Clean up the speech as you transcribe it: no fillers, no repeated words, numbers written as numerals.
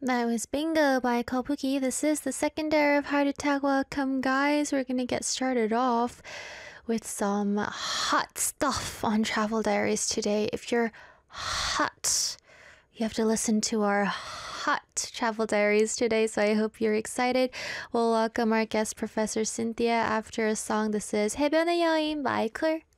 That was Bingo by Kobuki. This is the second hour of Heart Attack. Welcome, guys. We're gonna get started off with some hot stuff on Travel Diaries today. If you're hot, you have to listen to our hot Travel Diaries today, so I hope you're excited. We'll welcome our guest, Professor Cynthia, after a song. This is 해변의 여인 by Claire.